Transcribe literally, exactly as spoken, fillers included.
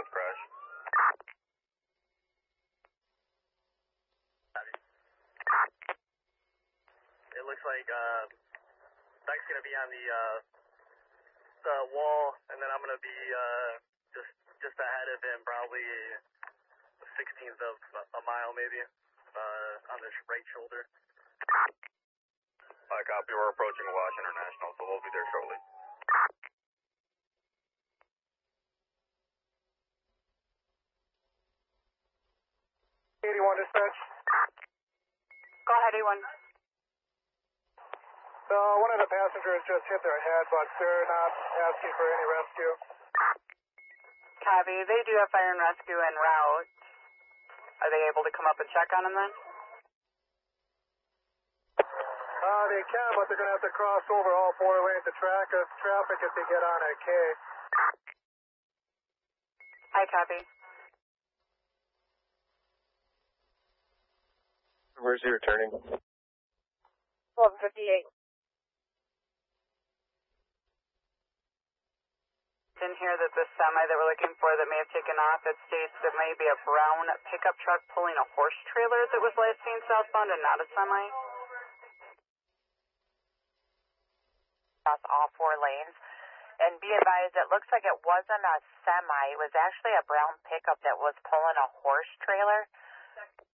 with crash. It looks like uh, Beck's going to be on the, uh, the wall, and then I'm going to be uh, just just ahead of him, probably a sixteenth of a mile maybe, uh, on the right shoulder. I copy, we're approaching Wash International, so we'll be there shortly. eighty-one dispatch. Go ahead, eighty-one. So one of the passengers just hit their head, but they're not asking for any rescue. Copy. They do have fire and rescue en route. Are they able to come up and check on him then? Uh, they can, but they're going to have to cross over all four lanes of traffic, traffic if they get on at K. I copy. Where's he returning? eleven fifty-eight. In here that the semi that we're looking for that may have taken off, it states that may be a brown pickup truck pulling a horse trailer that was last seen southbound and not a semi. Across all four lanes. And be advised, it looks like it wasn't a semi. It was actually a brown pickup that was pulling a horse trailer.